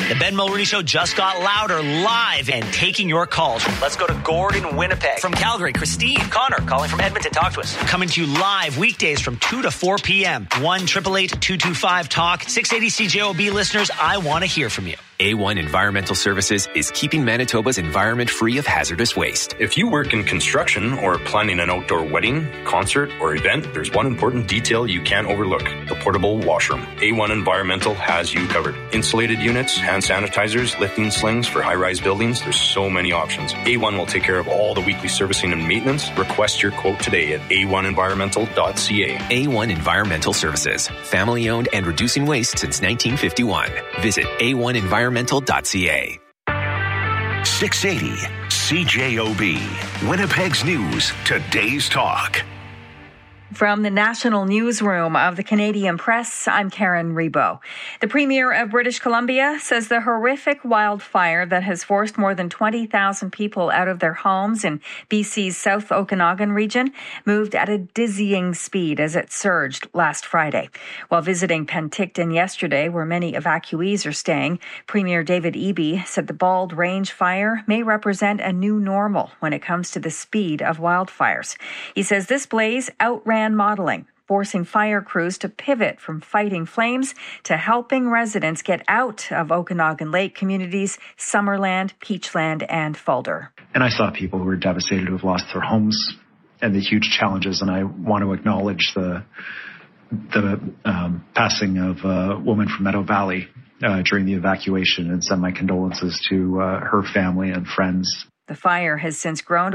The Ben Mulroney Show just got louder, live, and taking your calls. Let's go to Gordon, Winnipeg. From Calgary, Christine. Connor, calling from Edmonton. Talk to us. Coming to you live weekdays from 2 to 4 p.m. 1-888-225-TALK. 680 CJOB listeners, I want to hear from you. A1 Environmental Services is keeping Manitoba's environment free of hazardous waste. If you work in construction or planning an outdoor wedding, concert, or event, there's one important detail you can't overlook: the portable washroom. A1 Environmental has you covered. Insulated units, hand sanitizers, lifting slings for high-rise buildings. There's so many options. A1 will take care of all the weekly servicing and maintenance. Request your quote today at a1environmental.ca. A1 Environmental Services, family-owned and reducing waste since 1951. Visit a1environmental.ca. 680 CJOB, Winnipeg's News, Today's Talk. From the National Newsroom of the Canadian Press, I'm Karen Rebo. The Premier of British Columbia says the horrific wildfire that has forced more than 20,000 people out of their homes in BC's South Okanagan region moved at a dizzying speed as it surged last Friday. While visiting Penticton yesterday, where many evacuees are staying, Premier David Eby said the Bald Range fire may represent a new normal when it comes to the speed of wildfires. He says this blaze outran modeling, forcing fire crews to pivot from fighting flames to helping residents get out of Okanagan Lake communities, Summerland, Peachland, and Falder. And I saw people who were devastated who have lost their homes and the huge challenges. And I want to acknowledge the passing of a woman from Meadow Valley during the evacuation and send my condolences to her family and friends. The fire has since grown to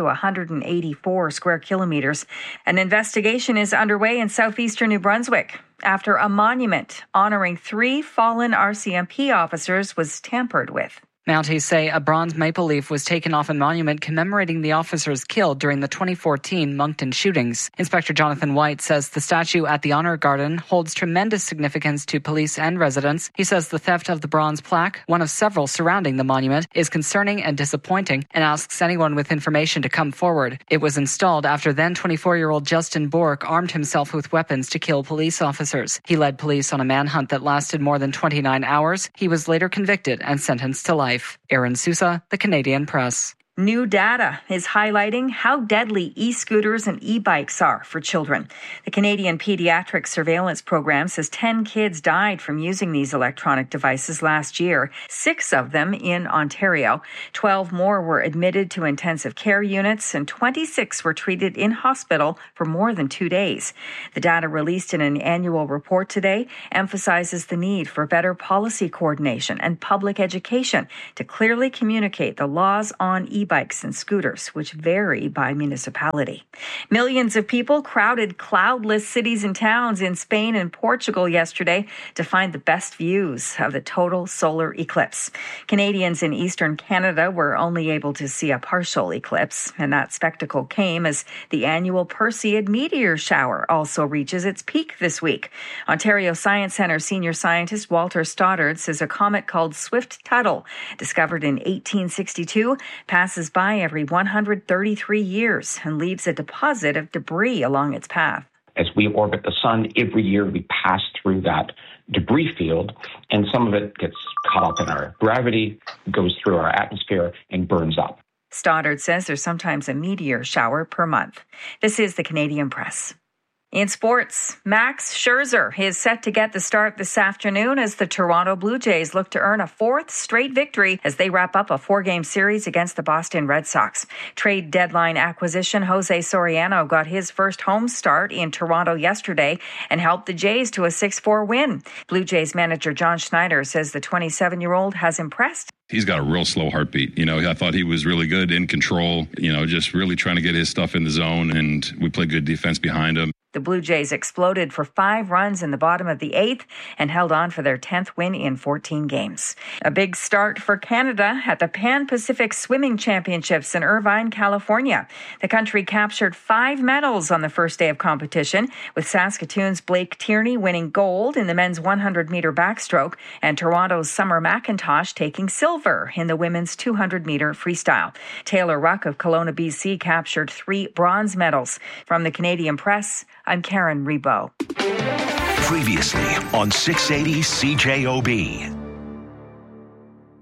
184 square kilometers. An investigation is underway in southeastern New Brunswick after a monument honoring 3 fallen RCMP officers was tampered with. Mounties say a bronze maple leaf was taken off a monument commemorating the officers killed during the 2014 Moncton shootings. Inspector Jonathan White says the statue at the Honor Garden holds tremendous significance to police and residents. He says the theft of the bronze plaque, one of several surrounding the monument, is concerning and disappointing and asks anyone with information to come forward. It was installed after then 24-year-old Justin Bork armed himself with weapons to kill police officers. He led police on a manhunt that lasted more than 29 hours. He was later convicted and sentenced to life. Aaron Sousa, The Canadian Press. New data is highlighting how deadly e-scooters and e-bikes are for children. The Canadian Pediatric Surveillance Program says 10 kids died from using these electronic devices last year, 6 of them in Ontario. 12 more were admitted to intensive care units, and 26 were treated in hospital for more than 2 days. The data released in an annual report today emphasizes the need for better policy coordination and public education to clearly communicate the laws on e-bikes and scooters, which vary by municipality. Millions of people crowded cloudless cities and towns in Spain and Portugal yesterday to find the best views of the total solar eclipse. Canadians in eastern Canada were only able to see a partial eclipse, and that spectacle came as the annual Perseid meteor shower also reaches its peak this week. Ontario Science Centre senior scientist Walter Stoddard says a comet called Swift-Tuttle, discovered in 1862, passes by every 133 years and leaves a deposit of debris along its path. As we orbit the sun, every year we pass through that debris field, and some of it gets caught up in our gravity, goes through our atmosphere, and burns up. Stoddard says there's sometimes a meteor shower per month. This is the Canadian Press. In sports, Max Scherzer is set to get the start this afternoon as the Toronto Blue Jays look to earn a 4th straight victory as they wrap up a 4-game series against the Boston Red Sox. Trade deadline acquisition Jose Soriano got his first home start in Toronto yesterday and helped the Jays to a 6-4 win. Blue Jays manager John Schneider says the 27-year-old has impressed. He's got a real slow heartbeat. I thought he was really good in control, just really trying to get his stuff in the zone, and we played good defense behind him. The Blue Jays exploded for 5 runs in the bottom of the 8th and held on for their 10th win in 14 games. A big start for Canada at the Pan-Pacific Swimming Championships in Irvine, California. The country captured 5 medals on the first day of competition, with Saskatoon's Blake Tierney winning gold in the men's 100-meter backstroke and Toronto's Summer McIntosh taking silver in the women's 200-meter freestyle. Taylor Ruck of Kelowna, BC captured 3 bronze medals. From the Canadian Press, I'm Karen Rebo. Previously on 680 CJOB.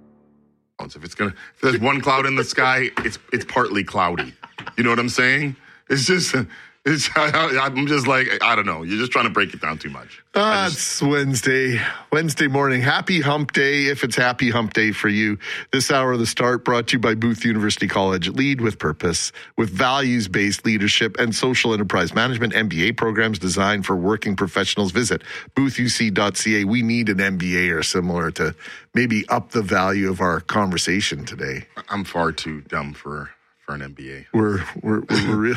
clouds. If there's one cloud in the sky, it's partly cloudy. You know what I'm saying? It's just. I'm just like, I don't know. You're just trying to break it down too much. It's Wednesday morning. Happy hump day, if it's happy hump day for you. This hour of The Start brought to you by Booth University College. Lead with purpose, with values-based leadership and social enterprise management MBA programs designed for working professionals. Visit boothuc.ca. We need an MBA or similar to maybe up the value of our conversation today. I'm far too dumb for an MBA. We're really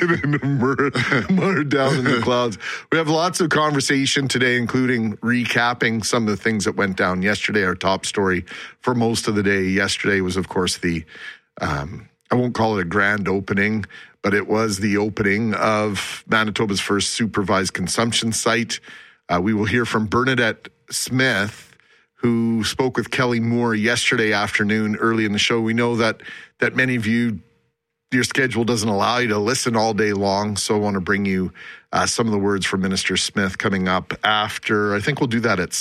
we're down in the clouds. We have lots of conversation today, including recapping some of the things that went down yesterday. Our top story for most of the day yesterday was, of course, the I won't call it a grand opening, but it was the opening of Manitoba's first supervised consumption site. We will hear from Bernadette Smith, who spoke with Kelly Moore yesterday afternoon early in the show. We know that many of you, your schedule doesn't allow you to listen all day long, so I want to bring you some of the words from Minister Smith coming up after. I think we'll do that at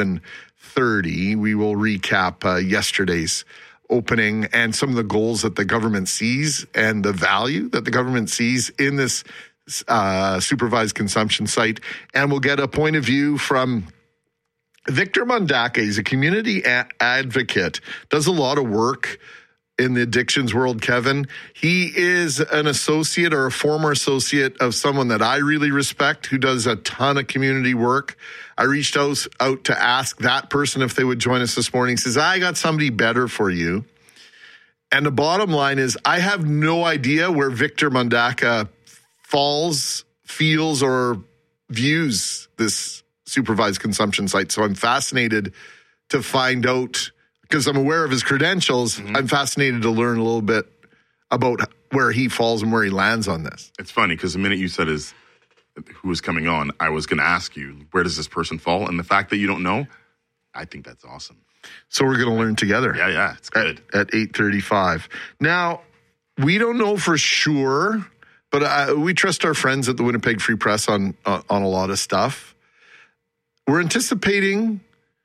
7:30. We will recap yesterday's opening and some of the goals that the government sees and the value that the government sees in this supervised consumption site. And we'll get a point of view from Victor Mondaka. He's a community advocate, does a lot of work in the addictions world, Kevin. He is an associate or a former associate of someone that I really respect who does a ton of community work. I reached out to ask that person if they would join us this morning. He says, I got somebody better for you. And the bottom line is I have no idea where Victor Mondaka falls, feels, or views this supervised consumption site. So I'm fascinated to find out, because I'm aware of his credentials. Mm-hmm. I'm fascinated to learn a little bit about where he falls and where he lands on this. It's funny because the minute you said who was coming on, I was going to ask you, where does this person fall? And the fact that you don't know, I think that's awesome. So we're going to learn together. Yeah, it's good. At 8:35. Now, we don't know for sure, but we trust our friends at the Winnipeg Free Press on a lot of stuff. We're anticipating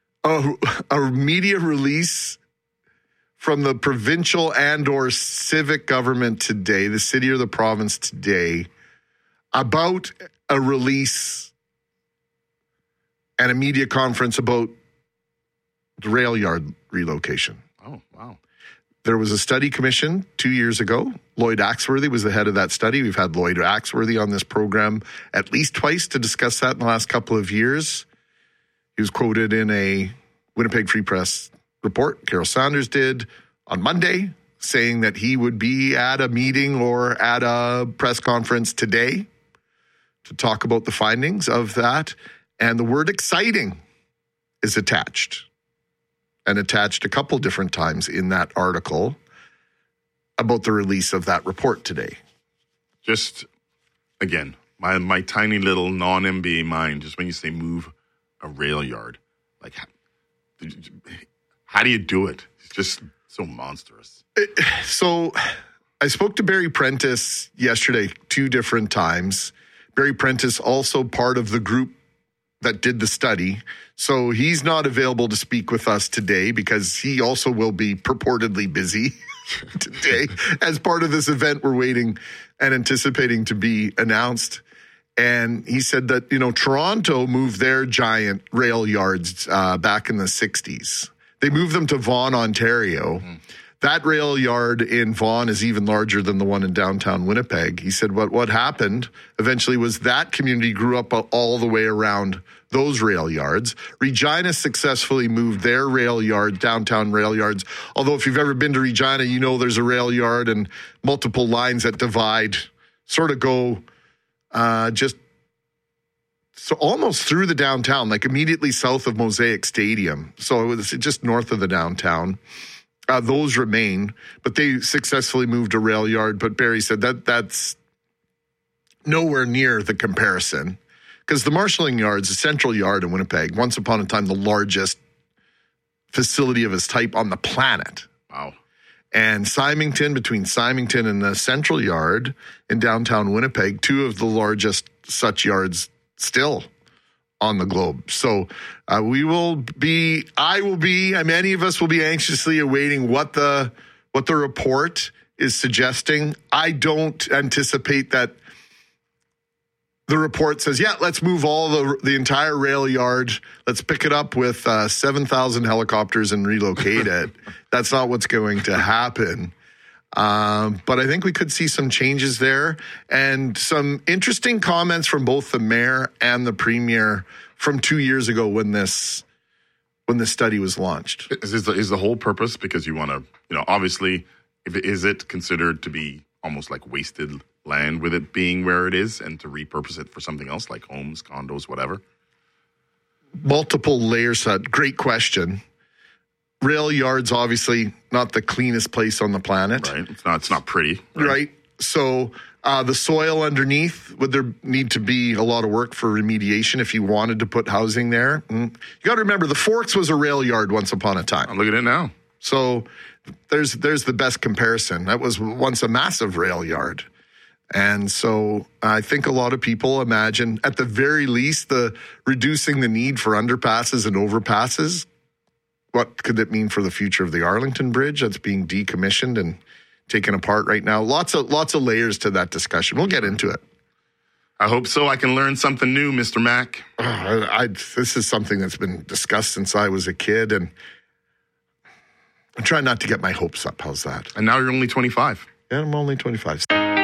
a media release from the provincial and or civic government today, the city or the province today, about a release and a media conference about the rail yard relocation. Oh, wow. There was a study commissioned 2 years ago. Lloyd Axworthy was the head of that study. We've had Lloyd Axworthy on this program at least twice to discuss that in the last couple of years. He was quoted in a Winnipeg Free Press report, Carol Saunders did, on Monday, saying that he would be at a meeting or at a press conference today to talk about the findings of that. And the word exciting is attached, and attached a couple different times in that article about the release of that report today. Just, again, my tiny little non-MBA mind, just when you say move a rail yard, like how do you do it? It's just so monstrous. So I spoke to Barry Prentice yesterday 2 different times. Barry Prentice also part of the group that did the study. So he's not available to speak with us today because he also will be purportedly busy today as part of this event we're waiting and anticipating to be announced. And he said that, Toronto moved their giant rail yards back in the 60s. They moved them to Vaughan, Ontario. Mm-hmm. That rail yard in Vaughan is even larger than the one in downtown Winnipeg. He said what happened eventually was that community grew up all the way around those rail yards. Regina successfully moved their rail yard, downtown rail yards. Although if you've ever been to Regina, there's a rail yard and multiple lines that divide, sort of go just so almost through the downtown, like immediately south of Mosaic Stadium. So it was just north of the downtown. Those remain, but they successfully moved a rail yard. But Barry said that's nowhere near the comparison, because the marshalling yard's a central yard in Winnipeg, once upon a time the largest facility of its type on the planet. Wow. And Symington, between Symington and the central yard in downtown Winnipeg, 2 of the largest such yards still on the globe. So I will be, many of us will be anxiously awaiting what the report is suggesting. I don't anticipate that the report says, yeah, let's move all the entire rail yard. Let's pick it up with 7,000 helicopters and relocate it. That's not what's going to happen. But I think we could see some changes there and some interesting comments from both the mayor and the premier from 2 years ago when this study was launched. Is the whole purpose because you want to, obviously, is it considered to be almost like wasted land with it being where it is and to repurpose it for something else like homes, condos, whatever? Multiple layers. Great question. Rail yards, obviously, not the cleanest place on the planet. Right. It's not pretty. Right. So the soil underneath, would there need to be a lot of work for remediation if you wanted to put housing there? You got to remember, the Forks was a rail yard once upon a time. Look at it now. So there's the best comparison. That was once a massive rail yard. And so I think a lot of people imagine, at the very least, reducing the need for underpasses and overpasses. What could it mean for the future of the Arlington Bridge that's being decommissioned and taken apart right now? Lots of layers to that discussion. We'll get into it. I hope so. I can learn something new, Mr. Mack. This is something that's been discussed since I was a kid, and I'm trying not to get my hopes up. How's that? And now you're only 25. Yeah, I'm only 25.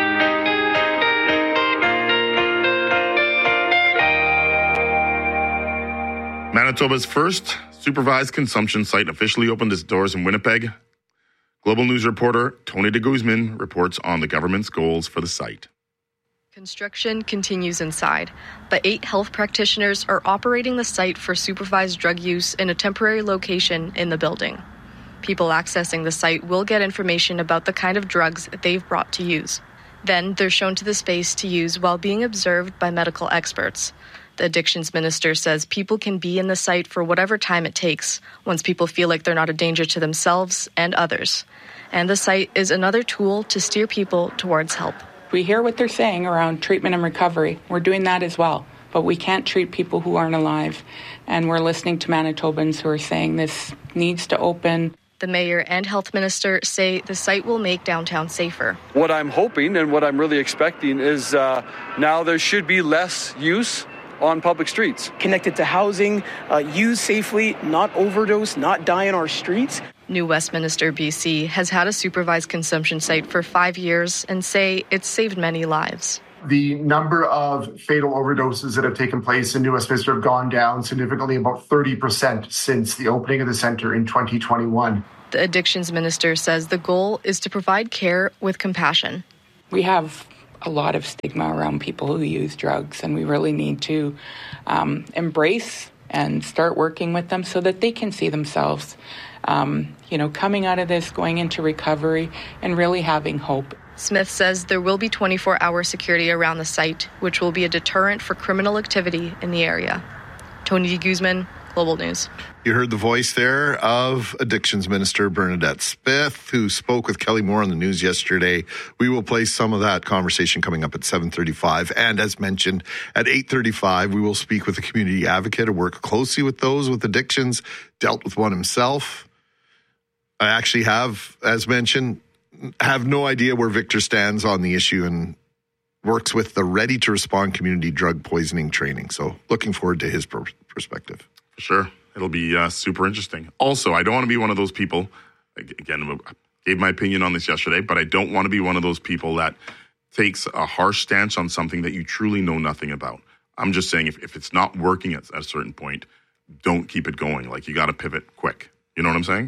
Manitoba's first supervised consumption site officially opened its doors in Winnipeg. Global News reporter Tony de Guzman reports on the government's goals for the site. Construction continues inside, but 8 health practitioners are operating the site for supervised drug use in a temporary location in the building. People accessing the site will get information about the kind of drugs they've brought to use. Then they're shown to the space to use while being observed by medical experts. The addictions minister says people can be in the site for whatever time it takes once people feel like they're not a danger to themselves and others. And the site is another tool to steer people towards help. We hear what they're saying around treatment and recovery. We're doing that as well. But we can't treat people who aren't alive. And we're listening to Manitobans who are saying this needs to open. The mayor and health minister say the site will make downtown safer. What I'm hoping and what I'm really expecting is now there should be less use on public streets. Connected to housing, use safely, not overdose, not die in our streets. New Westminster, BC has had a supervised consumption site for 5 years and say it's saved many lives. The number of fatal overdoses that have taken place in New Westminster have gone down significantly, about 30% since the opening of the centre in 2021. The addictions minister says the goal is to provide care with compassion. We have a lot of stigma around people who use drugs, and we really need to embrace and start working with them so that they can see themselves, coming out of this, going into recovery, and really having hope. Smith says there will be 24-hour security around the site, which will be a deterrent for criminal activity in the area. Tony de Guzman, Global News. You heard the voice there of Addictions Minister Bernadette Smith, who spoke with Kelly Moore on the news yesterday. We will play some of that conversation coming up at 7:35. And as mentioned, at 8:35, we will speak with a community advocate who work closely with those with addictions, dealt with one himself. I actually have, as mentioned, have no idea where Victor stands on the issue and works with the Ready to Respond community drug poisoning training. So looking forward to his perspective. For sure. It'll be super interesting. Also, I don't want to be one of those people, again, I gave my opinion on this yesterday, but I don't want to be one of those people that takes a harsh stance on something that you truly know nothing about. I'm just saying if it's not working at a certain point, don't keep it going. Like, you got to pivot quick. You know what I'm saying?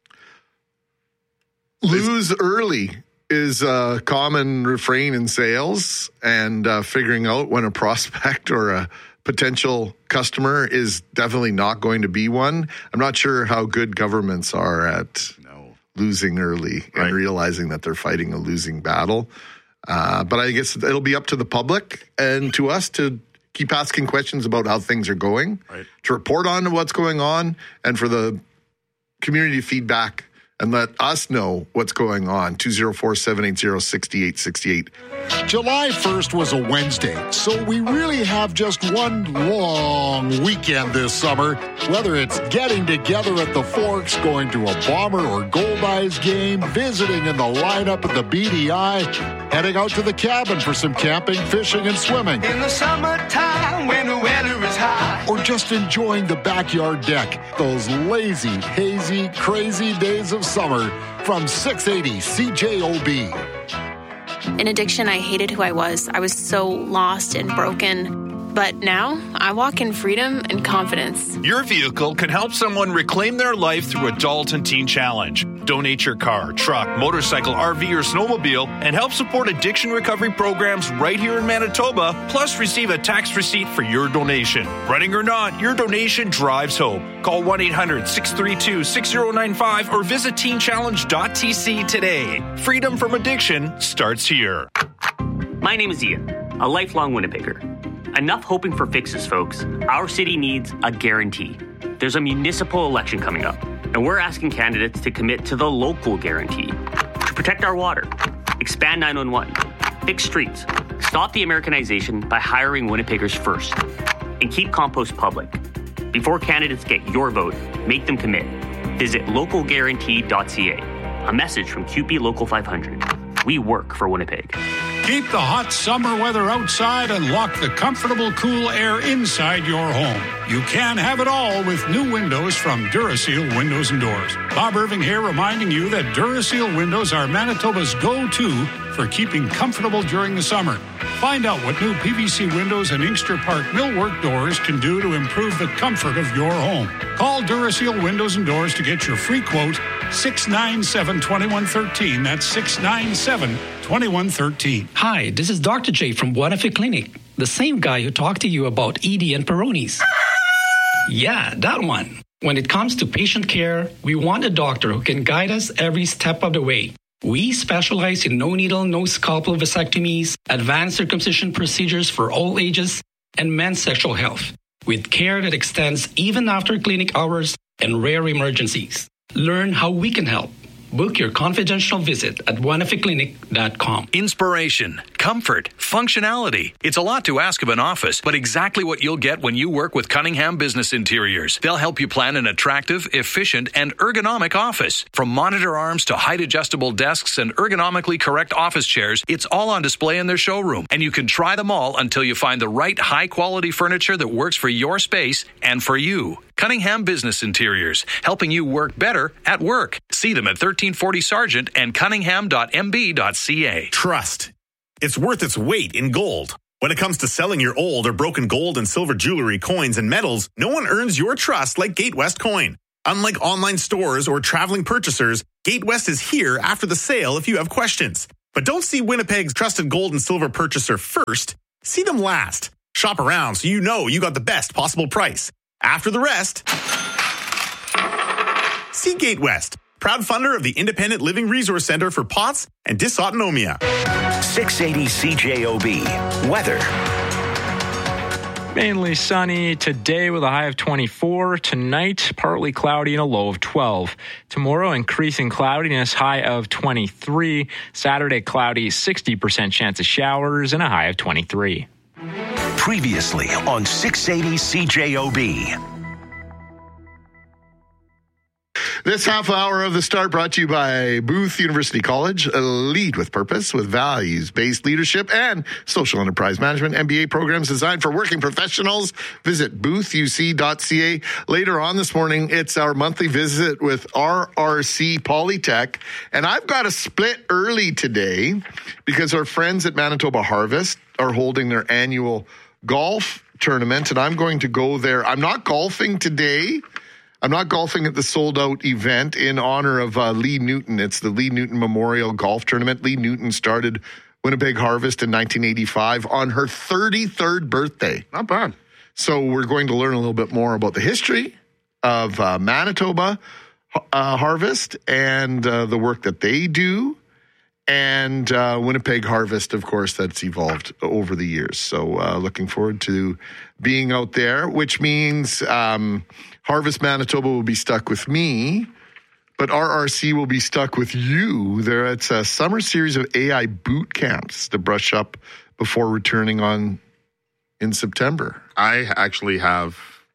Lose early is a common refrain in sales, and figuring out when a prospect or a potential customer is definitely not going to be one. I'm not sure how good governments are at losing early and realizing that they're fighting a losing battle. But I guess it'll be up to the public and to us to keep asking questions about how things are going, to report on what's going on, and for the community feedback and let us know what's going on. 204-780-6868. July 1st was a Wednesday, so we really have just one long weekend this summer. Whether it's getting together at the Forks, going to a Bomber or Gold Eyes game, visiting in the lineup at the BDI, heading out to the cabin for some camping, fishing, and swimming. In the summertime when the weather is high. Or just enjoying the backyard deck. Those lazy, hazy, crazy days of summer from 680 CJOB. In addiction, I hated who I was. I was so lost and broken. But now, I walk in freedom and confidence. Your vehicle can help someone reclaim their life through Adult and Teen Challenge. Donate your car, truck, motorcycle, RV, or snowmobile and help support addiction recovery programs right here in Manitoba, plus receive a tax receipt for your donation. Running or not, your donation drives hope. Call 1-800-632-6095 or visit teenchallenge.tc today. Freedom from addiction starts here. My name is Ian, a lifelong Winnipegger. Enough hoping for fixes, folks. Our city needs a guarantee. There's a municipal election coming up, and we're asking candidates to commit to the local guarantee. To protect our water, expand 911, fix streets, stop the Americanization by hiring Winnipeggers first, and keep compost public. Before candidates get your vote, make them commit. Visit localguarantee.ca. A message from QP Local 500. We work for Winnipeg. Keep the hot summer weather outside and lock the comfortable, cool air inside your home. You can have it all with new windows from Duraseal Windows and Doors. Bob Irving here reminding you that Duraseal windows are Manitoba's go-to for keeping comfortable during the summer. Find out what new PVC windows and Inkster Park millwork doors can do to improve the comfort of your home. Call Duraseal Windows and Doors to get your free quote, 697-2113. That's 697-2113. Hi, this is Dr. J from Buenafe Clinic, the same guy who talked to you about ED and Peyronie's. Yeah, that one. When it comes to patient care, we want a doctor who can guide us every step of the way. We specialize in no needle, no scalpel vasectomies, advanced circumcision procedures for all ages, and men's sexual health, with care that extends even after clinic hours and rare emergencies. Learn how we can help. Book your confidential visit at buenafeclinic.com. Inspiration, comfort, functionality. It's a lot to ask of an office, but exactly what you'll get when you work with Cunningham Business Interiors. They'll help you plan an attractive, efficient, and ergonomic office. From monitor arms to height-adjustable desks and ergonomically correct office chairs, it's all on display in their showroom. And you can try them all until you find the right high-quality furniture that works for your space and for you. Cunningham Business Interiors, helping you work better at work. See them at 1340 Sargent and cunningham.mb.ca. Trust. It's worth its weight in gold. When it comes to selling your old or broken gold and silver jewelry, coins, and metals, no one earns your trust like Gatewest Coin. Unlike online stores or traveling purchasers, Gatewest is here after the sale if you have questions. But don't see Winnipeg's trusted gold and silver purchaser first. See them last. Shop around so you know you got the best possible price. After the rest, see Gatewest, proud funder of the Independent Living Resource Center for POTS and Dysautonomia. 680 CJOB. Weather. Mainly sunny today with a high of 24. Tonight, partly cloudy and a low of 12. Tomorrow, increasing cloudiness, high of 23. Saturday, cloudy, 60% chance of showers and a high of 23. Previously on 680 CJOB. This half hour of The Start brought to you by Booth University College. Lead with purpose with values-based leadership and social enterprise management MBA programs designed for working professionals. Visit boothuc.ca. Later on this morning, it's our monthly visit with RRC Polytech. And I've got a split early today because our friends at Manitoba Harvest are holding their annual golf tournament, and I'm going to go there. I'm not golfing today. I'm not golfing at the sold-out event in honor of Lee Newton. It's the Lee Newton Memorial Golf Tournament. Lee Newton started Winnipeg Harvest in 1985 on her 33rd birthday. Not bad. So we're going to learn a little bit more about the history of Manitoba Harvest and the work that they do. And Winnipeg Harvest, of course, that's evolved over the years. So looking forward to being out there, which means Harvest Manitoba will be stuck with me. But RRC will be stuck with you. It's a summer series of AI boot camps to brush up before returning in September. I actually have,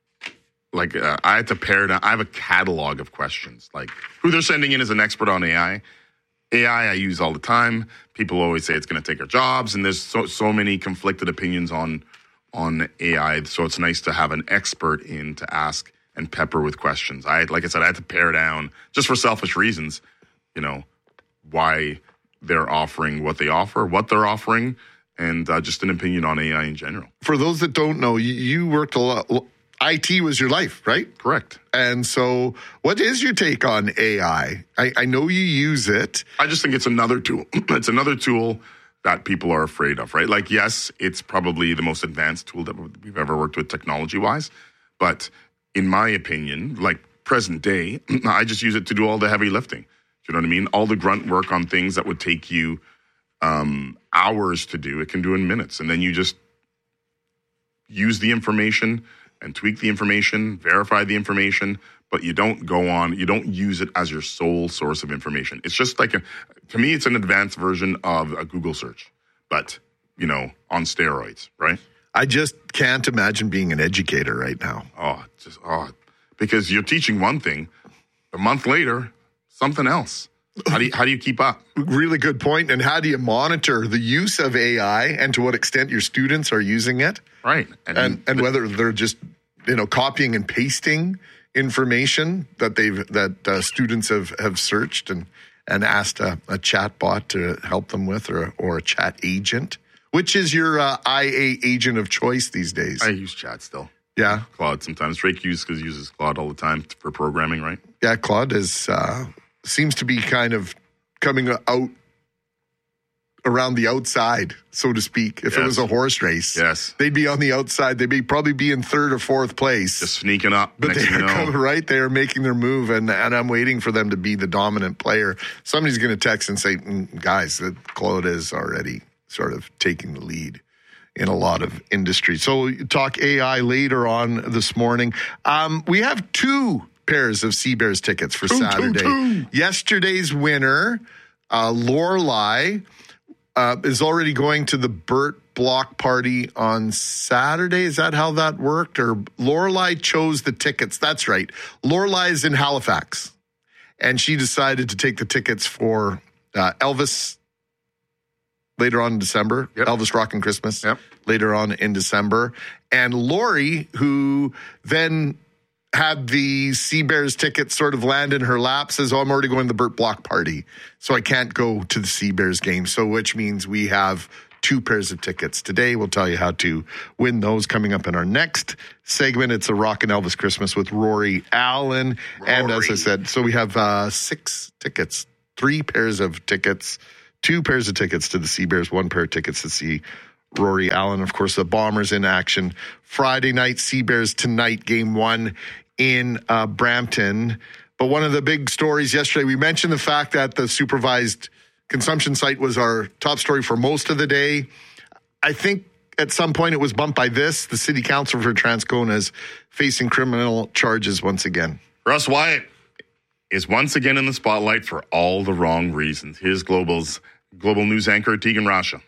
I had to pare down. I have a catalog of questions, like who they're sending in as an expert on AI. AI I use all the time. People always say it's going to take our jobs, and there's so many conflicted opinions on AI. So it's nice to have an expert in to ask and pepper with questions. Like I said, I had to pare down just for selfish reasons, why they're offering what they offer, what they're offering, and just an opinion on AI in general. For those that don't know, you worked a lot. IT was your life, right? Correct. And so what is your take on AI? I know you use it. I just think it's another tool. It's another tool that people are afraid of, right? Like, yes, it's probably the most advanced tool that we've ever worked with technology-wise. But in my opinion, like present day, I just use it to do all the heavy lifting. Do you know what I mean? All the grunt work on things that would take you hours to do, it can do in minutes. And then you just use the information and tweak the information, verify the information, but you don't use it as your sole source of information. It's just like, to me, it's an advanced version of a Google search, but, on steroids, right? I just can't imagine being an educator right now. Because you're teaching one thing, a month later, something else. How do you keep up? Really good point. And how do you monitor the use of AI and to what extent your students are using it? Right. And whether they're just, copying and pasting information that students have searched and asked a chat bot to help them with, or a chat agent. Which is your IA agent of choice these days? I use chat still. Yeah. Claude sometimes. Drake uses Claude all the time for programming, right? Yeah, Claude seems to be kind of coming out around the outside, so to speak. If it was a horse race, they'd be on the outside. They'd probably be in third or fourth place. Just sneaking up. But they're making their move, and I'm waiting for them to be the dominant player. Somebody's going to text and say, guys, that Claude is already sort of taking the lead in a lot of industry. So talk AI later on this morning. We have 2 pairs of Sea Bears tickets for Saturday. Yesterday's winner, Lorelei, is already going to the Burt block party on Saturday. Is that how that worked? Or Lorelei chose the tickets. That's right. Lorelei is in Halifax, and she decided to take the tickets for Elvis later on in December. Elvis Rockin' Christmas later on in December. And Lori, who then had the Sea Bears tickets sort of land in her lap, says, I'm already going to the Burt Block party, so I can't go to the Sea Bears game. So which means we have 2 pairs of tickets today. We'll tell you how to win those coming up in our next segment. It's a Rockin' Elvis Christmas with Rory Allen. And as I said, so we have 6 tickets, 3 pairs of tickets, 2 pairs of tickets to the Sea Bears, 1 pair of tickets to see Rory Allen. Of course, the Bombers in action Friday night, Sea Bears tonight, game 1 in Brampton. But one of the big stories yesterday, we mentioned the fact that the supervised consumption site was our top story for most of the day. I think at some point it was bumped by this. The city council for Transcona is facing criminal charges once again. Russ Wyatt is once again in the spotlight for all the wrong reasons. Here's Global News anchor Tegan Rasha.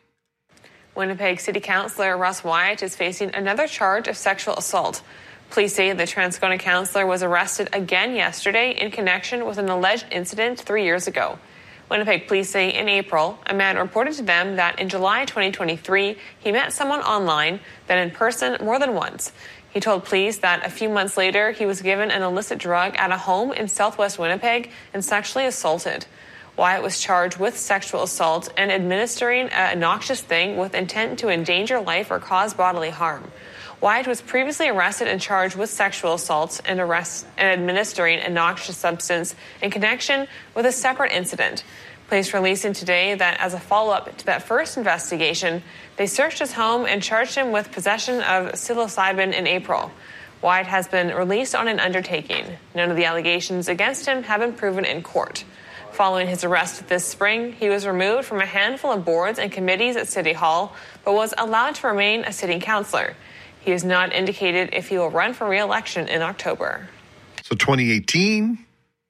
Winnipeg City Councillor Russ Wyatt is facing another charge of sexual assault. Police say the Transcona councillor was arrested again yesterday in connection with an alleged incident 3 years ago. Winnipeg police say in April, a man reported to them that in July 2023, he met someone online, then in person more than once. He told police that a few months later, he was given an illicit drug at a home in southwest Winnipeg and sexually assaulted. Wyatt was charged with sexual assault and administering a noxious thing with intent to endanger life or cause bodily harm. Wyatt was previously arrested and charged with sexual assault and administering a noxious substance in connection with a separate incident. Police releasing today that as a follow-up to that first investigation, they searched his home and charged him with possession of psilocybin in April. Wyatt has been released on an undertaking. None of the allegations against him have been proven in court. Following his arrest this spring, he was removed from a handful of boards and committees at City Hall, but was allowed to remain a sitting councillor. He has not indicated if he will run for re-election in October. So 2018,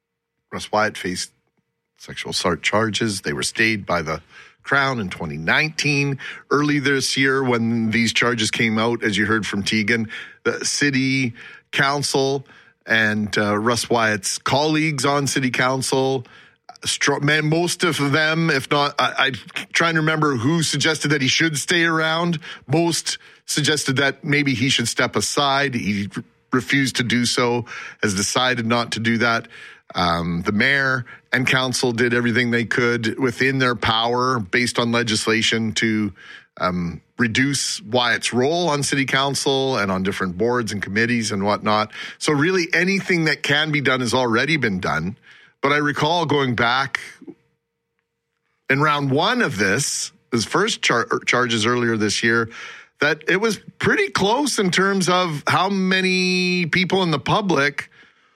Russ Wyatt faced sexual assault charges. They were stayed by the Crown in 2019. Early this year, when these charges came out, as you heard from Tegan, the city council and Russ Wyatt's colleagues on city council, most of them, if not, I'm trying to remember who suggested that he should stay around. Most suggested that maybe he should step aside. He refused to do so, has decided not to do that. The mayor and council did everything they could within their power based on legislation to reduce Wyatt's role on city council and on different boards and committees and whatnot. So really anything that can be done has already been done. But I recall going back in round one of his first charges earlier this year, that it was pretty close in terms of how many people in the public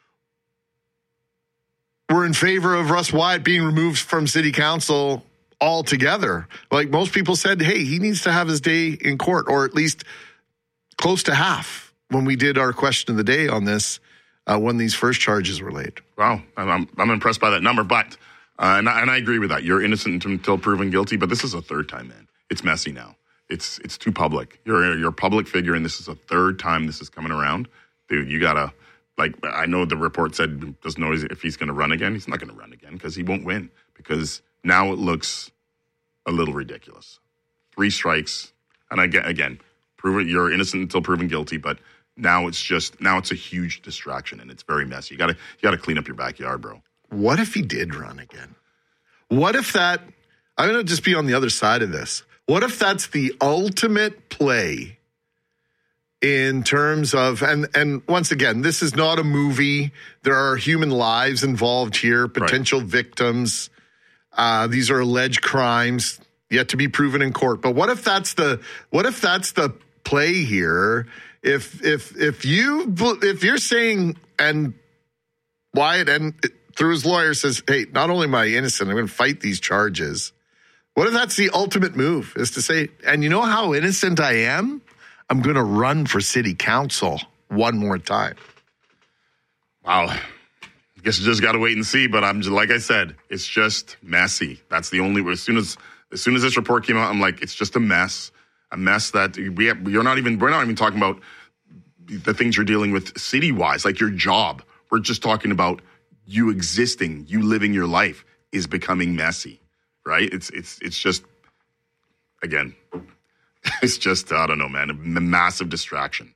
were in favor of Russ Wyatt being removed from city council altogether. Like most people said, hey, he needs to have his day in court, or at least close to half when we did our question of the day on this, when these first charges were laid. Wow. I'm impressed by that number, but, and I agree with that. You're innocent until proven guilty, but this is a third time, man. It's messy now. It's too public. You're a public figure, and this is a third time this is coming around. Dude, you gotta, like, I know the report said doesn't know if he's going to run again. He's not going to run again because he won't win, because now it looks a little ridiculous. 3 strikes, and again, prove it. You're innocent until proven guilty, but now it's a huge distraction, and it's very messy. You gotta clean up your backyard, bro. What if he did run again? What if that? I'm going to just be on the other side of this. What if that's the ultimate play in terms of, and once again, this is not a movie. There are human lives involved here, potential victims. These are alleged crimes yet to be proven in court. But what if that's the play here? If you're saying, and Wyatt and through his lawyer says, hey, not only am I innocent, I'm going to fight these charges. What if that's the ultimate move, is to say, and you know how innocent I am? I'm going to run for city council one more time. Wow. I guess you just got to wait and see, but I'm just, like I said, it's just messy. That's the only way. As soon as this report came out, I'm like, it's just a mess that we're not even talking about the things you're dealing with city-wise, like your job. We're just talking about you existing, you living your life is becoming messy, right? It's just, again, it's just, I don't know, man, a massive distraction.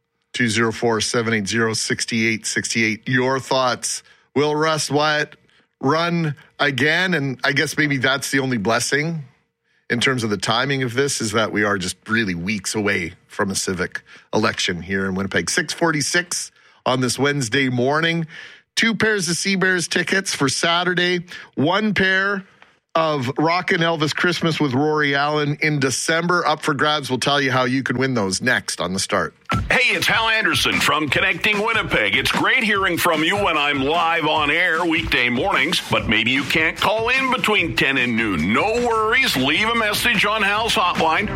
204-780-6868. Your thoughts. Will Russ Wyatt run again? And I guess maybe that's the only blessing in terms of the timing of this, is that we are just really weeks away from a civic election here in Winnipeg. 6:46 on this Wednesday morning. 2 pairs of Sea Bears tickets for Saturday. 1 pair of Rockin' Elvis Christmas with Rory Allen in December. Up for grabs. We'll tell you how you can win those next on The Start. Hey, it's Hal Anderson from Connecting Winnipeg. It's great hearing from you when I'm live on air weekday mornings, but maybe you can't call in between 10 and noon. No worries. Leave a message on Hal's hotline,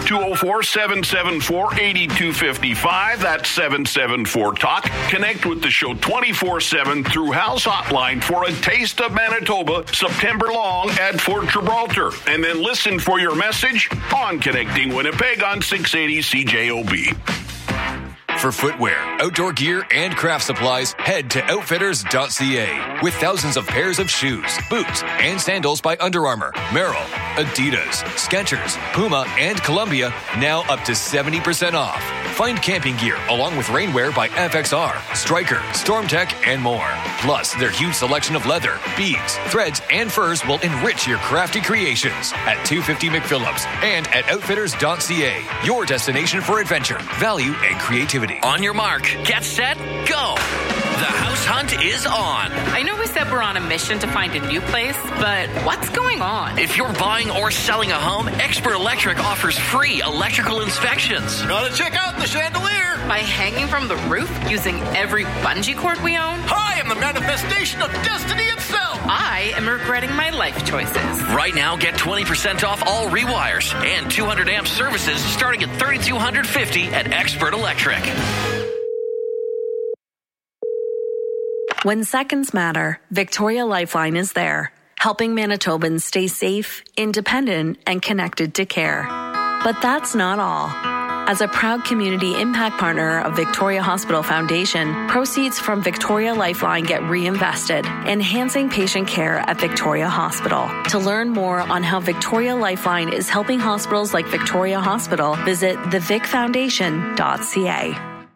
204-774-8255. That's 774-TALK. Connect with the show 24/7 through Hal's hotline for a taste of Manitoba September long at Fort Gibraltar. And then listen for your message on Connecting Winnipeg on 680 CJOB. For footwear, outdoor gear, and craft supplies, head to Outfitters.ca. With thousands of pairs of shoes, boots, and sandals by Under Armour, Merrell, Adidas, Skechers, Puma, and Columbia, now up to 70% off. Find camping gear along with rainwear by FXR, Stryker, StormTech, and more. Plus, their huge selection of leather, beads, threads, and furs will enrich your crafty creations at 250 McPhillips and at Outfitters.ca. Your destination for adventure, value, and creativity. On your mark, get set, go! The house hunt is on. I know we said we're on a mission to find a new place, but what's going on? If you're buying or selling a home, Expert Electric offers free electrical inspections. Gotta check out the chandelier! By hanging from the roof using every bungee cord we own? I am the manifestation of destiny itself! I am regretting my life choices. Right now, get 20% off all rewires and 200 amp services starting at $3,250 at Expert Electric. When seconds matter, Victoria Lifeline is there, helping Manitobans stay safe, independent, and connected to care. But that's not all. As a proud community impact partner of Victoria Hospital Foundation, proceeds from Victoria Lifeline get reinvested, enhancing patient care at Victoria Hospital. To learn more on how Victoria Lifeline is helping hospitals like Victoria Hospital, visit thevicfoundation.ca.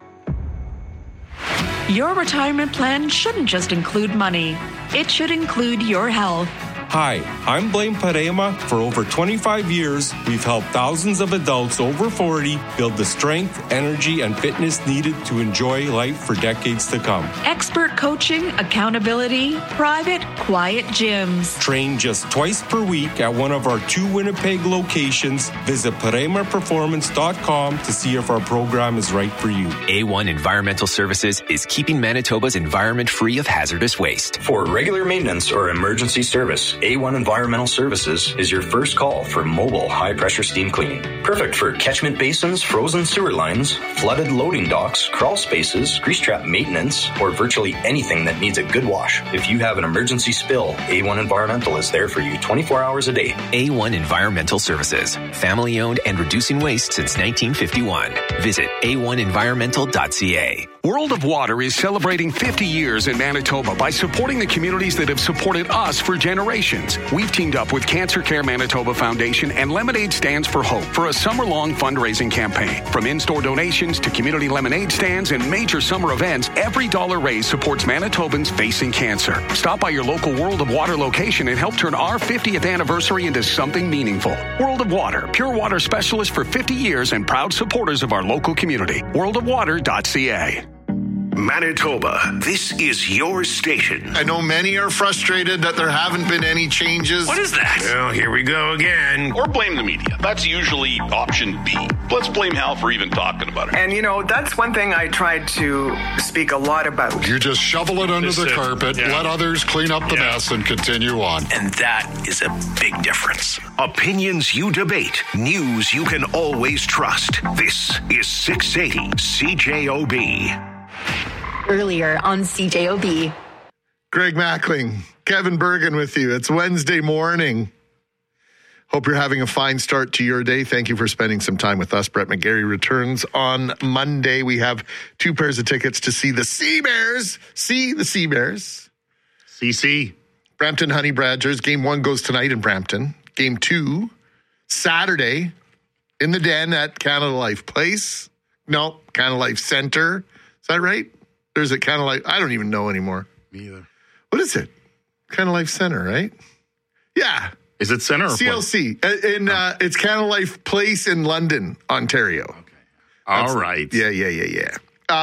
Your retirement plan shouldn't just include money. It should include your health. Hi, I'm Blaine Parema. For over 25 years, we've helped thousands of adults over 40 build the strength, energy, and fitness needed to enjoy life for decades to come. Expert coaching, accountability, private, quiet gyms. Train just twice per week at one of our 2 Winnipeg locations. Visit ParemaPerformance.com to see if our program is right for you. A1 Environmental Services is keeping Manitoba's environment free of hazardous waste. For regular maintenance or emergency service, A1 Environmental Services is your first call for mobile high-pressure steam cleaning. Perfect for catchment basins, frozen sewer lines, flooded loading docks, crawl spaces, grease trap maintenance, or virtually anything that needs a good wash. If you have an emergency spill, A1 Environmental is there for you 24 hours a day. A1 Environmental Services, family-owned and reducing waste since 1951. Visit a1environmental.ca. World of Water is celebrating 50 years in Manitoba by supporting the communities that have supported us for generations. We've teamed up with Cancer Care Manitoba Foundation and Lemonade Stands for Hope for a summer-long fundraising campaign. From in-store donations to community lemonade stands and major summer events, every dollar raised supports Manitobans facing cancer. Stop by your local World of Water location and help turn our 50th anniversary into something meaningful. World of Water, pure water specialist for 50 years and proud supporters of our local community. worldofwater.ca. Manitoba, this is your station. I know many are frustrated that there haven't been any changes. What is that? Well, here we go again. Or blame the media. That's usually option B. Let's blame Hal for even talking about it. And, that's one thing I tried to speak a lot about. You just shovel it under the carpet, let others clean up the mess, and continue on. And that is a big difference. Opinions you debate. News you can always trust. This is 680 CJOB. Earlier on CJOB. Greg Mackling, Kevin Bergen with you. It's Wednesday morning. Hope you're having a fine start to your day. Thank you for spending some time with us. Brett McGarry returns on Monday. We have 2 pairs of tickets to see the Sea Bears. See the Sea Bears. CC. Brampton Honey Badgers. Game 1 goes tonight in Brampton. Game 2, Saturday, in the Den at Canada Life Place. No, Canada Life Center. Is that right? Or is it Canada Life? I don't even know anymore. Me either. What is it? Canada Life Center, right? Yeah. Is it center or CLC? It's Canada Life Place in London, Ontario. Okay. All right. Yeah.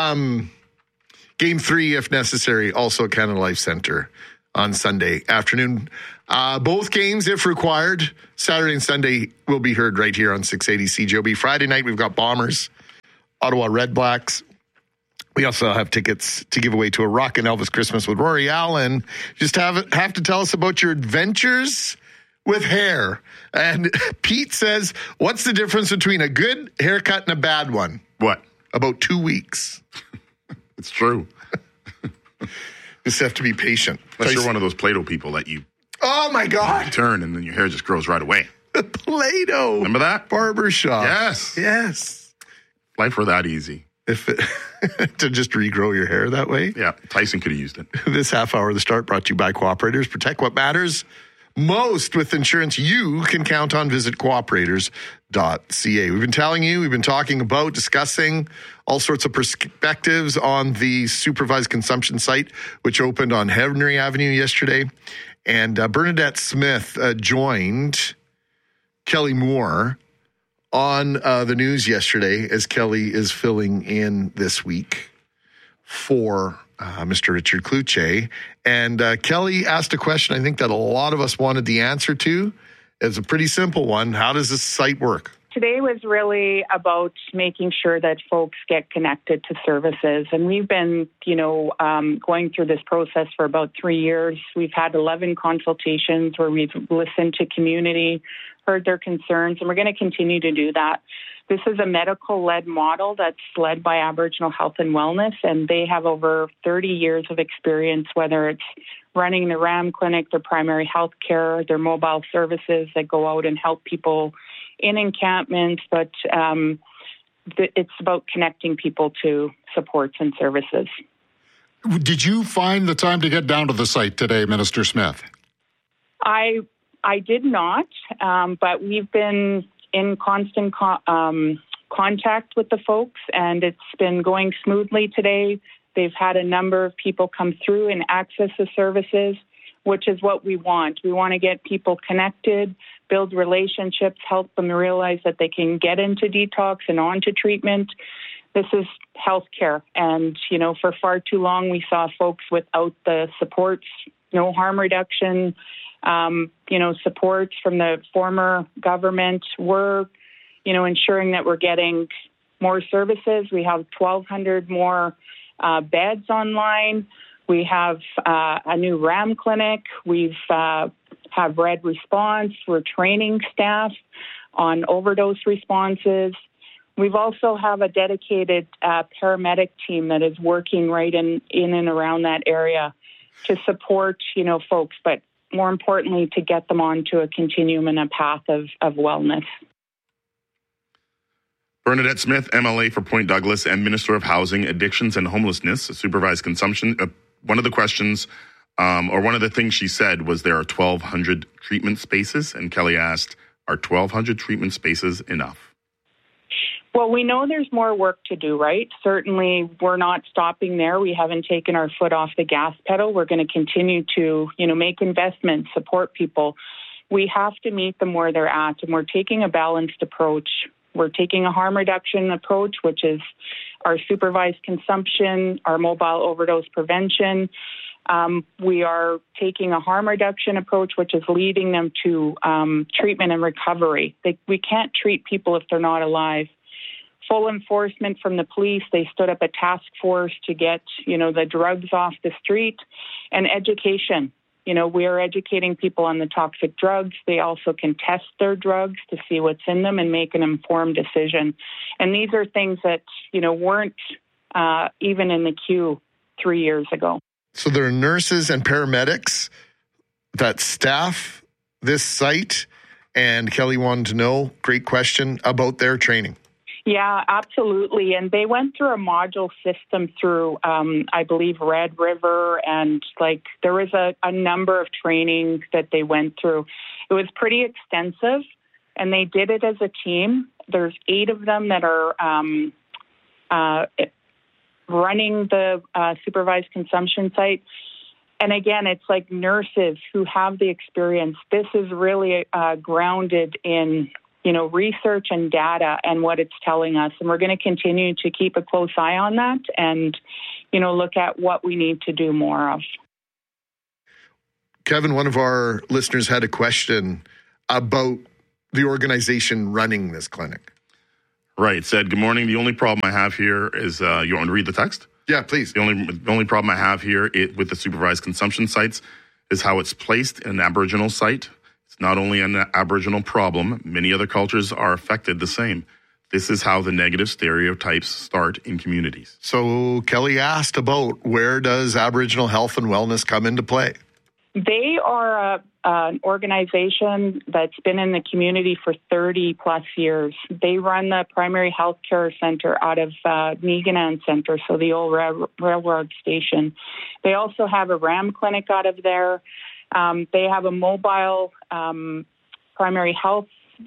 Game 3, if necessary, also at Canada Life Center on Sunday afternoon. Both games, if required, Saturday and Sunday, will be heard right here on 680 CJOB. Friday night, we've got Bombers, Ottawa Red Blacks. We also have tickets to give away to a Rockin' Elvis Christmas with Rory Allen. Just have to tell us about your adventures with hair. And Pete says, what's the difference between a good haircut and a bad one? What? About 2 weeks. It's true. Just have to be patient. Unless you're one of those Play-Doh people that you... Oh, my God. Turn and then your hair just grows right away. Play-Doh. Remember that? Barbershop. Yes. Life were that easy. To just regrow your hair that way? Yeah, Tyson could have used it. This half hour of The Start brought to you by Cooperators. Protect what matters most with insurance you can count on. Visit cooperators.ca. We've been talking about, discussing all sorts of perspectives on the supervised consumption site, which opened on Henry Avenue yesterday. And Bernadette Smith joined Kelly Moore on the news yesterday, as Kelly is filling in this week for Mr. Richard Cloutier. And Kelly asked a question I think that a lot of us wanted the answer to. It's a pretty simple one. How does this site work? Today was really about making sure that folks get connected to services. And we've been, going through this process for about 3 years. We've had 11 consultations where we've listened to community, heard their concerns, and we're going to continue to do that. This is a medical-led model that's led by Aboriginal Health and Wellness, and they have over 30 years of experience, whether it's running the RAM clinic, their primary health care, their mobile services that go out and help people in encampments, but it's about connecting people to supports and services. Did you find the time to get down to the site today, Minister Smith? I did not, but we've been in constant contact with the folks, and it's been going smoothly today. They've had a number of people come through and access the services, which is what we want. We want to get people connected, build relationships, help them realize that they can get into detox and onto treatment. This is healthcare. And, for far too long, we saw folks without the supports, no harm reduction, supports from the former government. We're, ensuring that we're getting more services. We have 1,200 more beds online. We have a new RAM clinic. We've have Red Response. We're training staff on overdose responses. We've also have a dedicated paramedic team that is working right in and around that area to support, folks, but more importantly, to get them onto a continuum and a path of wellness. Bernadette Smith, MLA for Point Douglas and Minister of Housing, Addictions and Homelessness, Supervised Consumption. One of the questions, or one of the things she said was there are 1,200 treatment spaces, and Kelly asked, are 1,200 treatment spaces enough? Well, we know there's more work to do, right? Certainly, we're not stopping there. We haven't taken our foot off the gas pedal. We're going to continue to, make investments, support people. We have to meet them where they're at, and we're taking a balanced approach. We're taking a harm reduction approach, which is our supervised consumption, our mobile overdose prevention. We are taking a harm reduction approach, which is leading them to treatment and recovery. We can't treat people if they're not alive. Full enforcement from the police. They stood up a task force to get, the drugs off the street, and education. We are educating people on the toxic drugs. They also can test their drugs to see what's in them and make an informed decision. And these are things that, weren't even in the queue 3 years ago. So there are nurses and paramedics that staff this site. And Kelly wanted to know, great question, about their training. Yeah, absolutely. And they went through a module system through, I believe, Red River. And there was a number of trainings that they went through. It was pretty extensive, and they did it as a team. There's 8 of them that are running the supervised consumption site. And again, it's like nurses who have the experience. This is really grounded in research and data and what it's telling us. And we're going to continue to keep a close eye on that and, look at what we need to do more of. Kevin, one of our listeners had a question about the organization running this clinic. Right. Said, good morning. The only problem I have here is, you want to read the text? Yeah, please. The only problem I have here with the supervised consumption sites is how it's placed in an Aboriginal site. It's not only an Aboriginal problem, many other cultures are affected the same. This is how the negative stereotypes start in communities. So Kelly asked about where does Aboriginal health and wellness come into play? They are an organization that's been in the community for 30 plus years. They run the primary health care center out of Meaganan Center, so the old railroad station. They also have a RAM clinic out of there. They have a mobile primary health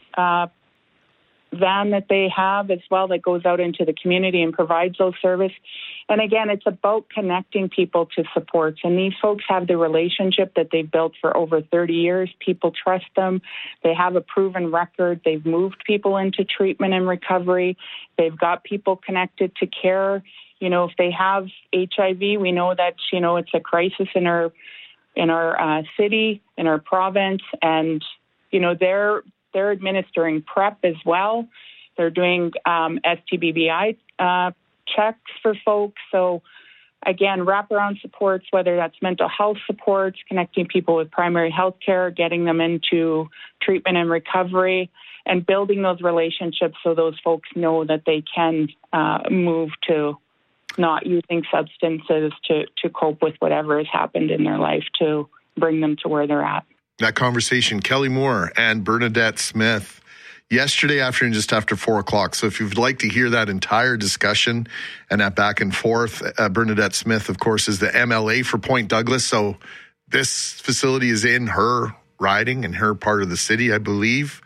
van that they have as well that goes out into the community and provides those services. And again, it's about connecting people to supports. And these folks have the relationship that they've built for over 30 years. People trust them. They have a proven record. They've moved people into treatment and recovery. They've got people connected to care. If they have HIV, we know that, it's a crisis in our city, in our province. And, they're administering PrEP as well. They're doing STBBI checks for folks. So again, wraparound supports, whether that's mental health supports, connecting people with primary health care, getting them into treatment and recovery, and building those relationships so those folks know that they can move to not using substances to cope with whatever has happened in their life to bring them to where they're at. That conversation, Kelly Moore and Bernadette Smith, yesterday afternoon, just after 4 o'clock. So if you'd like to hear that entire discussion and that back and forth, Bernadette Smith, of course, is the MLA for Point Douglas. So this facility is in her riding, in her part of the city, I believe.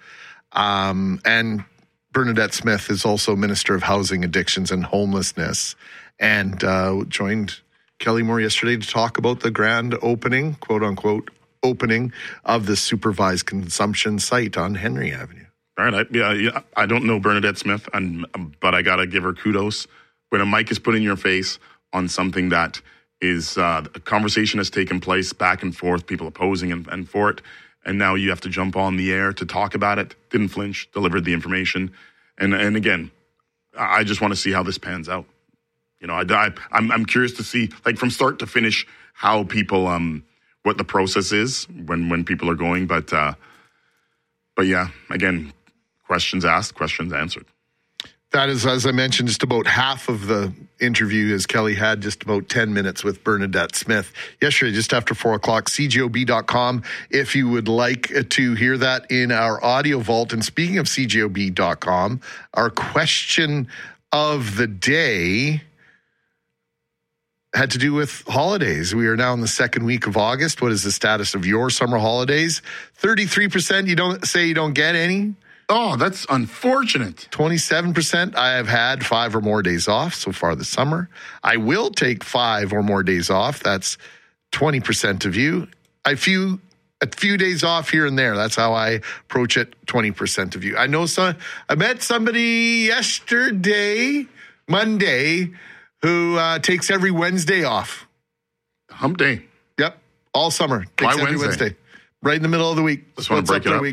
And Bernadette Smith is also Minister of Housing, Addictions and Homelessness, and joined Kelly Moore yesterday to talk about the grand opening, quote unquote, opening of the supervised consumption site on Henry Avenue. All right. I don't know Bernadette Smith, but I got to give her kudos. When a mic is put in your face on something that is a conversation has taken place back and forth, people opposing and for it, and now you have to jump on the air to talk about it. Didn't flinch, delivered the information. And again, I just want to see how this pans out. You know, I'm curious to see, like, from start to finish, how people, what the process is when people are going. But yeah, again, questions asked, questions answered. That is, as I mentioned, just about half of the interview, as Kelly had just about 10 minutes with Bernadette Smith yesterday, just after 4 o'clock, CJOB.com, if you would like to hear that in our audio vault. And speaking of CJOB.com, our question of the day had to do with holidays. We are now in the second week of August. What is the status of your summer holidays? 33% you don't get any. Oh, that's unfortunate. 27%. I have had 5 or more days off so far this summer. I will take 5 or more days off. That's 20% of you. A few days off here and there. That's how I approach it. 20% of you. I met somebody yesterday, Monday, who takes every Wednesday off. Hump day. Yep. All summer. Takes Why every Wednesday? Right in the middle of the week. Just want to break it up.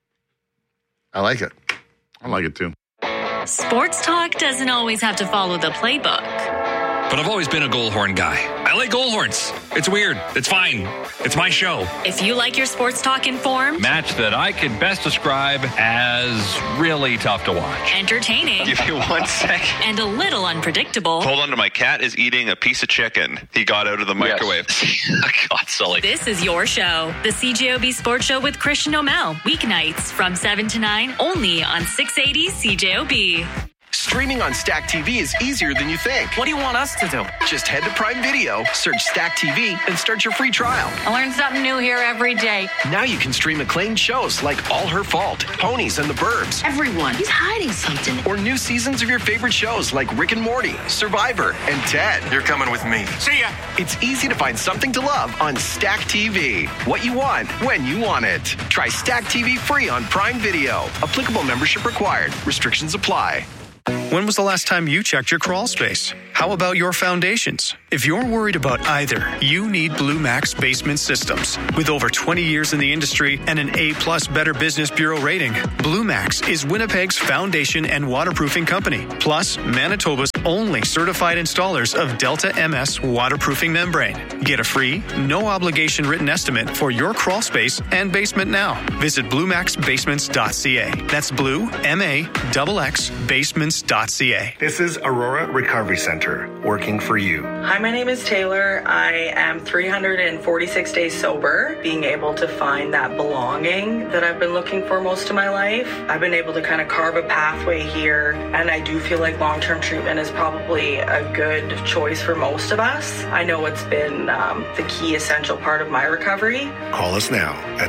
I like it. I like it too. Sports talk doesn't always have to follow the playbook. But I've always been a goal horn guy. I like goal horns. It's weird. It's fine. It's my show. If you like your sports talk informed, match that I could best describe as really tough to watch. Entertaining. Give you 1 sec. And a little unpredictable. Hold on to my cat is eating a piece of chicken he got out of the microwave. Yes. God, Sully. This is your show, the CJOB Sports Show with Christian O'Mell. Weeknights from 7 to 9, only on 680 CJOB. Streaming on Stack TV is easier than you think. What do you want us to do? Just head to Prime Video, search Stack TV, and start your free trial. I learn something new here every day. Now you can stream acclaimed shows like All Her Fault, Ponies and the Burbs. Everyone, he's hiding something. Or new seasons of your favorite shows like Rick and Morty, Survivor, and Ted. You're coming with me. See ya! It's easy to find something to love on Stack TV. What you want, when you want it. Try Stack TV free on Prime Video. Applicable membership required. Restrictions apply. When was the last time you checked your crawl space? How about your foundations? If you're worried about either, you need Blue Max Basement Systems. With over 20 years in the industry and an A+ Better Business Bureau rating, Blue Max is Winnipeg's foundation and waterproofing company, plus Manitoba's only certified installers of Delta MS waterproofing membrane. Get a free, no-obligation written estimate for your crawl space and basement now. Visit BlueMaxBasements.ca. That's Blue, M-A-X-X, Basements.ca. This is Aurora Recovery Center, working for you. Hi, my name is Taylor. I am 346 days sober, being able to find that belonging that I've been looking for most of my life. I've been able to kind of carve a pathway here, and I do feel like long-term treatment is probably a good choice for most of us. I know it's been the key essential part of my recovery. Call us now at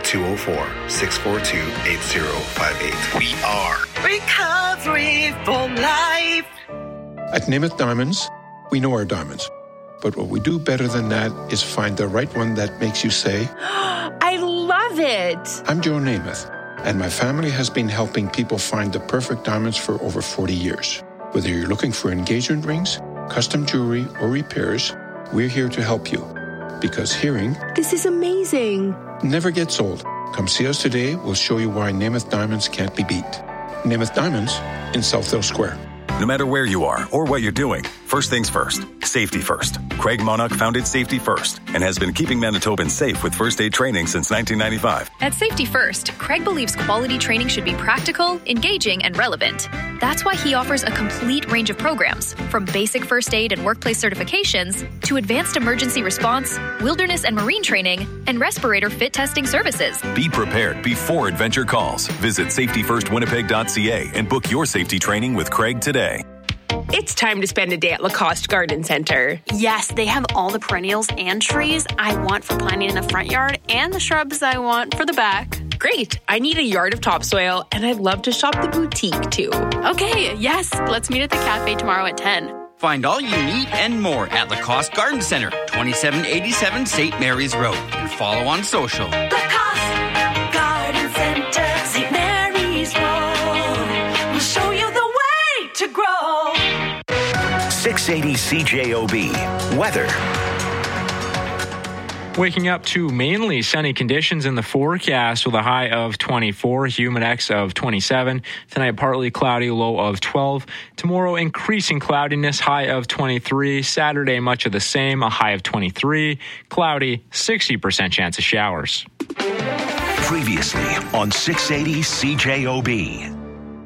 204-642-8058. We are Recovery for Life. At Namath Diamonds, we know our diamonds. But what we do better than that is find the right one that makes you say, I love it. I'm Joe Namath, and my family has been helping people find the perfect diamonds for over 40 years. Whether you're looking for engagement rings, custom jewelry, or repairs, we're here to help you. Because hearing, this is amazing, never gets old. Come see us today. We'll show you why Namath Diamonds can't be beat. Namath Diamonds in Southdale Square. No matter where you are or what you're doing, first things first, safety first. Craig Monarch founded Safety First and has been keeping Manitobans safe with first aid training since 1995. At Safety First, Craig believes quality training should be practical, engaging, and relevant. That's why he offers a complete range of programs, from basic first aid and workplace certifications to advanced emergency response, wilderness and marine training, and respirator fit testing services. Be prepared before adventure calls. Visit safetyrstwinnipeg.ca and book your safety training with Craig today. It's time to spend a day at Lacoste Garden Center. Yes, they have all the perennials and trees I want for planting in the front yard and the shrubs I want for the back. Great. I need a yard of topsoil, and I'd love to shop the boutique too. Okay, yes, let's meet at the cafe tomorrow at 10. Find all you need and more at Lacoste Garden Center, 2787 St. Mary's Road, and follow on social. Lacoste Garden Center, St. Mary's Road. We'll show you the way to grow. 680 CJOB. Weather. Waking up to mainly sunny conditions in the forecast with a high of 24, humidex of 27. Tonight, partly cloudy, low of 12. Tomorrow, increasing cloudiness, high of 23. Saturday, much of the same, a high of 23. Cloudy, 60% chance of showers. Previously on 680 CJOB.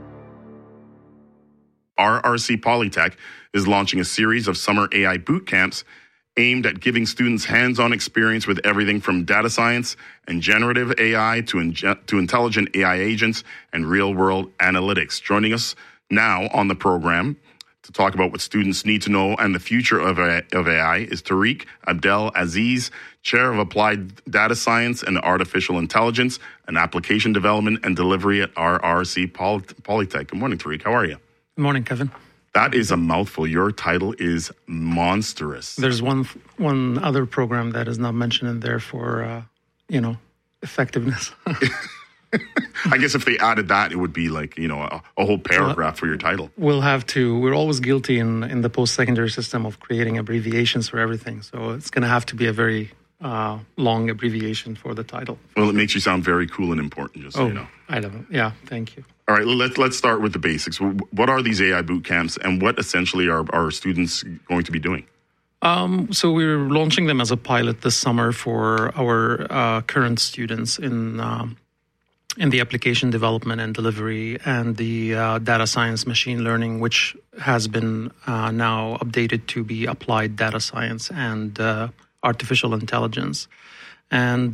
RRC Polytech is launching a series of summer AI boot camps aimed at giving students hands-on experience with everything from data science and generative AI to intelligent AI agents and real-world analytics. Joining us now on the program to talk about what students need to know and the future of AI is Tariq Abdel Aziz, Chair of Applied Data Science and Artificial Intelligence and Application Development and Delivery at RRC Polytech. Good morning, Tariq. How are you? Good morning, Kevin. That is a mouthful. Your title is monstrous. There's one other program that is not mentioned in there for, effectiveness. I guess if they added that, it would be like, a whole paragraph for your title. We're always guilty in the post-secondary system of creating abbreviations for everything. So it's going to have to be a very long abbreviation for the title. Well, it makes you sound very cool and important, just so you know. I don't know. Yeah, thank you. All right, let's start with the basics. What are these AI boot camps, and what essentially are students going to be doing? So we're launching them as a pilot this summer for our current students in the application development and delivery and the data science machine learning, which has been now updated to be applied data science and artificial intelligence. And,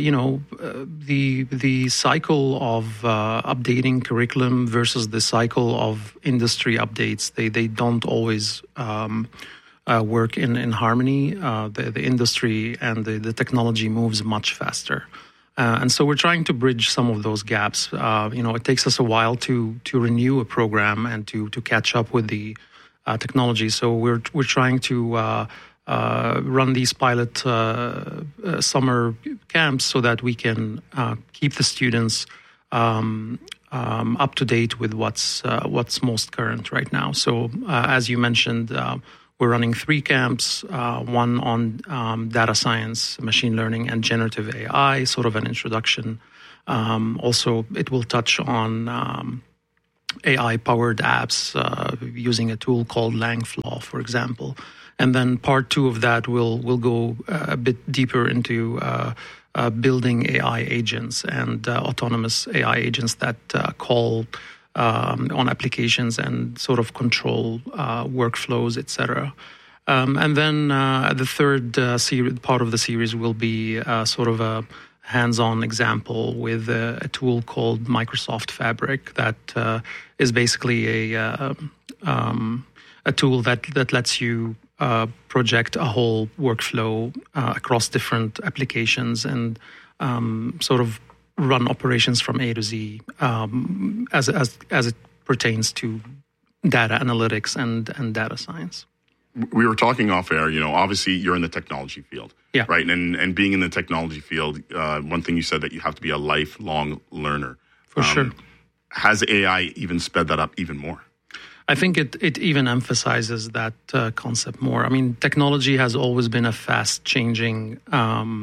the cycle of updating curriculum versus the cycle of industry updates, they don't always work in harmony. The industry and the technology moves much faster. And so we're trying to bridge some of those gaps. It takes us a while to renew a program and to catch up with the technology. So we're trying to run these pilot summer camps so that we can keep the students up to date with what's most current right now. So as you mentioned, we're running 3 camps, one on data science, machine learning, and generative AI, sort of an introduction. Also, it will touch on AI-powered apps using a tool called Langflaw, for example. And then part 2 of that will go a bit deeper into building AI agents and autonomous AI agents that call on applications and sort of control workflows, etc. And then the third part of the series will be sort of a hands-on example with a tool called Microsoft Fabric that is basically a tool that lets you project a whole workflow across different applications and sort of run operations from A to Z as it pertains to data analytics and data science. We were talking off air, obviously you're in the technology field, right? And being in the technology field, one thing you said that you have to be a lifelong learner. For sure. Has AI even sped that up even more? I think it even emphasizes that concept more. I mean, technology has always been a fast-changing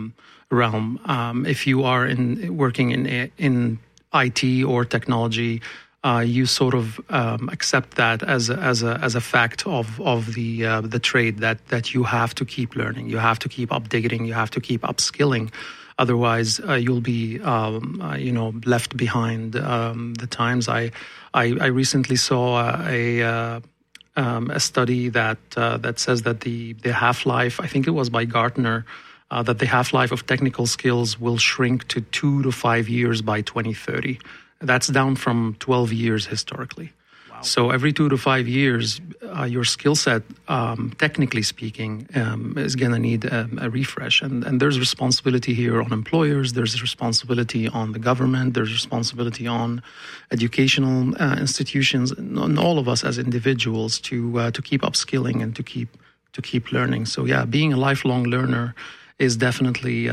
realm. If you are working in IT or technology, you sort of accept that as a fact of the trade that you have to keep learning, you have to keep updating, you have to keep upskilling. Otherwise, you'll be left behind the times. I recently saw a study that says that the half-life, I think it was by Gartner, that the half-life of technical skills will shrink to 2 to 5 years by 2030. That's down from 12 years historically. Wow. So every 2 to 5 years, your skill set, technically speaking, is going to need a refresh. And there's responsibility here on employers. There's responsibility on the government. There's responsibility on educational institutions, and all of us as individuals to keep upskilling and to keep learning. So yeah, being a lifelong learner is definitely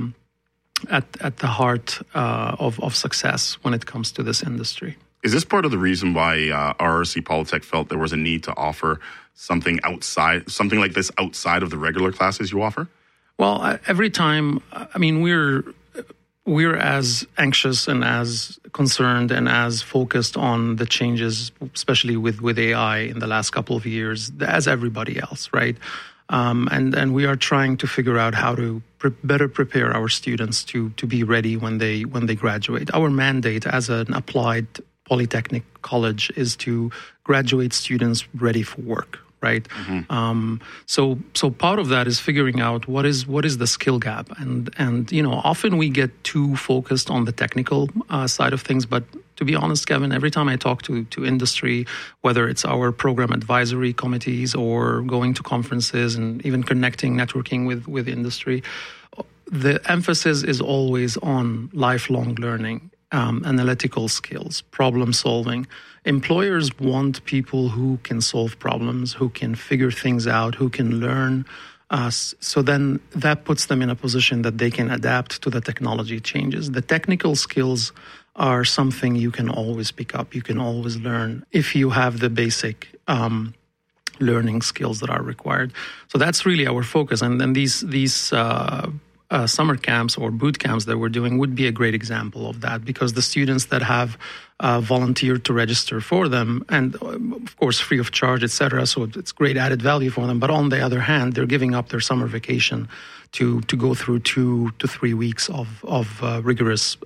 at the heart of success when it comes to this industry. Is this part of the reason why RRC Polytech felt there was a need to offer something like this outside of the regular classes you offer? Well, every time, I mean, we're as anxious and as concerned and as focused on the changes, especially with AI in the last couple of years, as everybody else, right? And we are trying to figure out how to better prepare our students to be ready when they graduate. Our mandate as an applied polytechnic college is to graduate students ready for work, right? Mm-hmm. So part of that is figuring out what is the skill gap, and often we get too focused on the technical side of things, but to be honest, Kevin, every time I talk to industry, whether it's our program advisory committees or going to conferences and even connecting, networking with industry, the emphasis is always on lifelong learning, analytical skills, problem solving. Employers want people who can solve problems, who can figure things out, who can learn. So then that puts them in a position that they can adapt to the technology changes. The technical skills are something you can always pick up, you can always learn if you have the basic learning skills that are required. So that's really our focus. And then these summer camps or boot camps that we're doing would be a great example of that, because the students that have volunteered to register for them, and of course free of charge, etc. So it's great added value for them. But on the other hand, they're giving up their summer vacation to go through 2 to 3 weeks of rigorous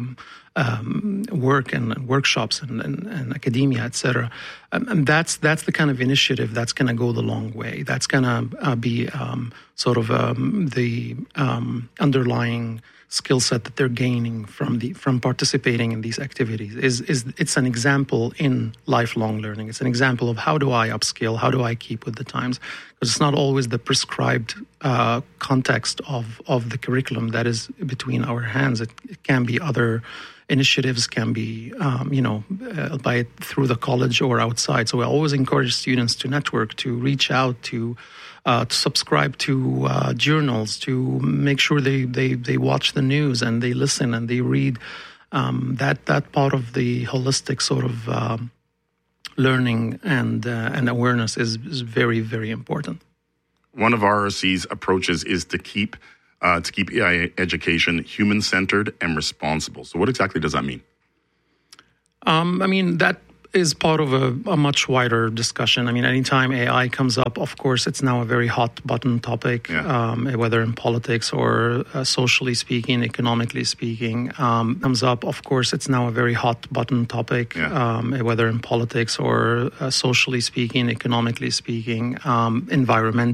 work and workshops and academia, etc. And that's the kind of initiative that's going to go the long way. That's going to be the underlying skill set that they're gaining from participating in these activities. It's an example in lifelong learning. It's an example of how do I upskill, how do I keep with the times, because it's not always the prescribed context of the curriculum that is between our hands. It can be other initiatives, can be through the college or outside. So I always encourage students to network, to reach out, to subscribe to journals, to make sure they watch the news and they listen and they read. That part of the holistic sort of learning and awareness is very, very important. One of RRC's approaches is to keep AI education human-centered and responsible. So what exactly does that mean? That is part of a much wider discussion. Anytime AI comes up, of course, it's now a very hot button topic, whether in politics or socially speaking, economically speaking. Comes up, of course, it's now a very hot button topic, whether in politics or socially speaking, economically speaking, environmentally.